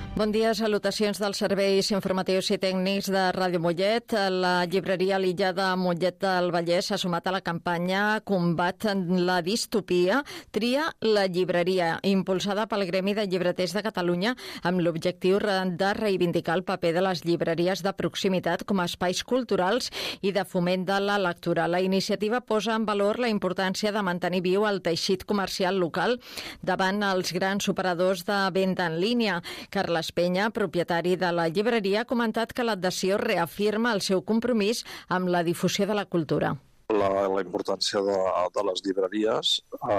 Bon dia, salutacions dels serveis informatius i tècnics de Ràdio Mollet. La llibreria L'Illa de Mollet del Vallès s'ha sumat a la campanya Combat la distopia, tria la llibreria, impulsada pel Gremi de Llibreters de Catalunya amb l'objectiu de reivindicar el paper de les llibreries de proximitat com a espais culturals i de foment de la lectura. La iniciativa posa en valor la importància de mantenir viu el teixit comercial local davant els grans operadors de venda en línia. Carles Penya, propietari de la llibreria, ha comentat que l'adhesió reafirma el seu compromís amb la difusió de la cultura. La importància de les llibreries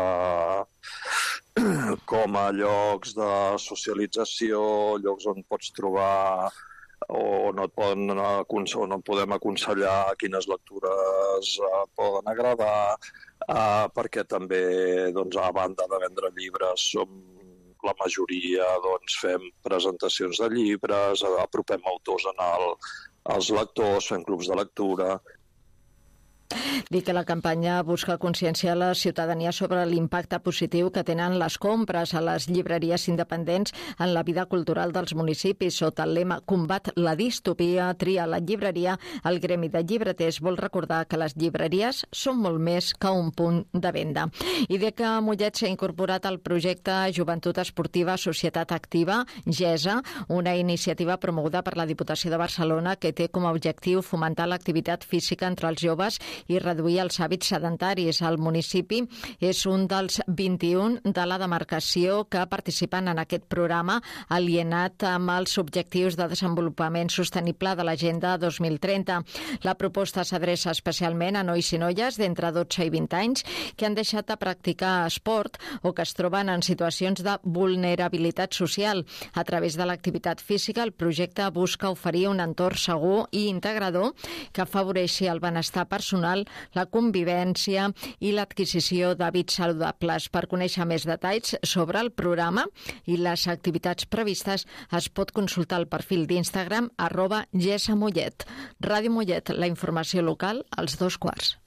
com a llocs de socialització, llocs on pots trobar on et podem aconsellar quines lectures poden agradar, perquè també, a banda de vendre llibres, la majoria fem presentacions de llibres, apropem autors als lectors, fem clubs de lectura. Dic que la campanya busca conscienciar la ciutadania sobre l'impacte positiu que tenen les compres a les llibreries independents en la vida cultural dels municipis. Sota el lema Combat la distopia, tria la llibreria, el Gremi de Llibreters vol recordar que les llibreries són molt més que un punt de venda. I de que Mollet s'ha incorporat al projecte Joventut Esportiva Societat Activa, GESA, una iniciativa promoguda per la Diputació de Barcelona que té com a objectiu fomentar l'activitat física entre els joves i reduir els hàbits sedentaris. El municipi és un dels 21 de la demarcació que participen en aquest programa alienat amb els objectius de desenvolupament sostenible de l'Agenda 2030. La proposta s'adreça especialment a nois i noies d'entre 12 i 20 anys que han deixat de practicar esport o que es troben en situacions de vulnerabilitat social. A través de l'activitat física, el projecte busca oferir un entorn segur i integrador que afavoreixi el benestar personal, la convivència i l'adquisició d'hàbits saludables. Per conèixer més detalls sobre el programa i les activitats previstes es pot consultar el perfil d'Instagram @GESAMollet. Ràdio Mollet, la informació local als 2:15.